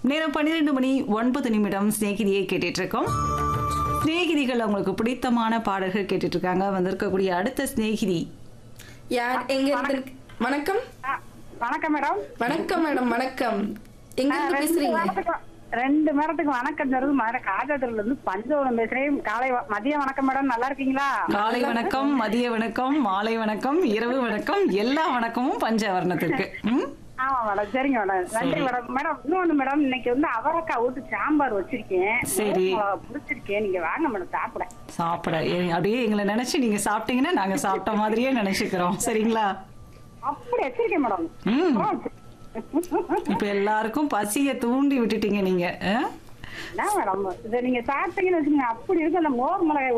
நேரம் 12 மணி 9 நிமிடம் சிநேகிதியை கேட்டுட்டு இருக்கோம். சிநேகிதிகள் அவங்களுக்கு பிடித்தமான பாடல்கள் கேட்டுட்டு இருக்காங்க. வந்திருக்கக்கூடிய அடுத்த சிநேகிதி யார் எங்க இருந்து? வணக்கம். வணக்கம் மேடம். வணக்கம் மேடம். வணக்கம். எங்க இருந்து பேசுறீங்க? 2 நேரத்துக்கு வணக்கம் தருது மதுரை காஜாத்துல இருந்து பஞ்சவனம் பேசுறேன். மதிய வணக்கம் மேடம், நல்லா இருக்கீங்களா? காலை வணக்கம், மதிய வணக்கம், மாலை வணக்கம், இரவு வணக்கம், எல்லா வணக்கமும் பஞ்சவர்ணத்திற்கு. ஆமா மேடம், சரிங்க மேடம், நன்றி மேடம். மேடம் இன்னொன்னு மேடம், இன்னைக்கு வந்து அவரைக்காய் ஊட்டு சாம்பார் வச்சிருக்கேன். சரி. பிடிச்சிருக்கேன், நீங்க வாங்க மேடம் சாப்பிட. அப்படியே எங்களை நினைச்சு நீங்க சாப்பிட்டீங்கன்னா நாங்க சாப்பிட்ட மாதிரியே நினைச்சுக்கிறோம். சரிங்களா? அப்படி வச்சிருக்கேன் மேடம். இப்ப எல்லாருக்கும் பசிய தூண்டி விட்டுட்டீங்க நீங்க. என்ன மேடம், இதை நீங்க சாப்பிட்டீங்கன்னு வச்சுக்கோங்க, அப்படி இருக்கு அந்த மோர் மிளகாய்